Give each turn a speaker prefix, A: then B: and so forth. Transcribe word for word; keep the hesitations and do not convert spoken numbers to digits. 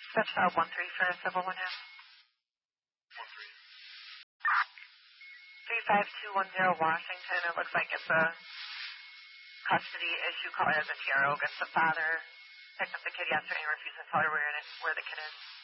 A: That's uh, one three for a civil one half.
B: One three.
A: Three five two one zero Washington. It looks like it's a custody issue. Call it as a T R O. Gets the father picked up the kid yesterday and refused to tell her where, it, where the kid is.